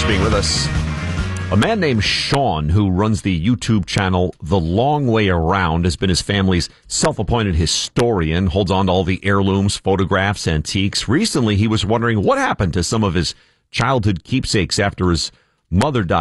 for being with us. A man named Sean, who runs the YouTube channel The Long Way Around, has been his family's self-appointed historian, holds on to all the heirlooms, photographs, antiques. Recently, he was wondering what happened to some of his childhood keepsakes after his mother died.